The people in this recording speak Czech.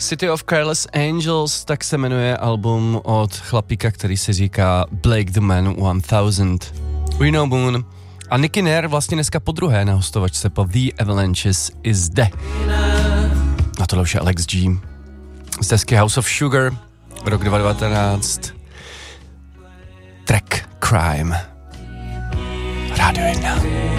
City of Careless Angels, tak se jmenuje album od chlapíka, který se říká Blake the Man 1000. Reno Moon a Nicky Nair vlastně dneska podruhé na hostovačce po The Avalanches i zde. Na tohle už je Alex G. Z desky House of Sugar, rok 2019. Track Crime. Rádio 1.